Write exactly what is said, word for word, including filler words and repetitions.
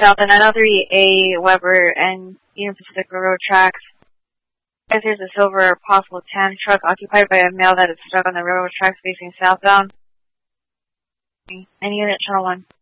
south on nine oh three A Weber and Union Pacific Railroad tracks. There's a silver, possible tan truck occupied by a male that is stuck on the railroad tracks facing southbound. And Unit Channel one.